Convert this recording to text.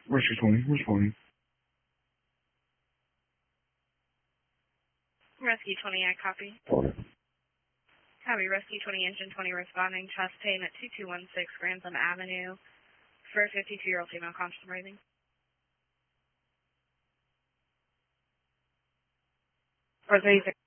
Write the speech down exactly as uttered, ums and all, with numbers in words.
Rescue twenty, responding. Rescue twenty, I copy. Order. Copy, Rescue twenty, Engine twenty responding. Chest pain at two two one six Grantham Avenue for a fifty-two-year-old female conscious and breathing. Or thirty-six.